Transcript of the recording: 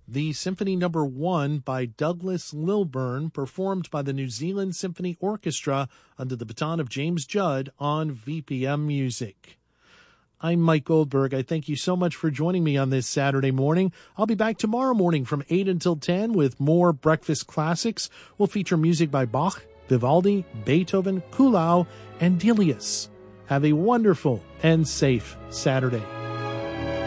the Symphony No. 1 by Douglas Lilburn, performed by the New Zealand Symphony Orchestra under the baton of James Judd on VPM Music. I'm Mike Goldberg. I thank you so much for joining me on this Saturday morning. I'll be back tomorrow morning from 8 until 10 with more Breakfast Classics. We'll feature music by Bach, Vivaldi, Beethoven, Kuhlau, and Delius. Have a wonderful and safe Saturday.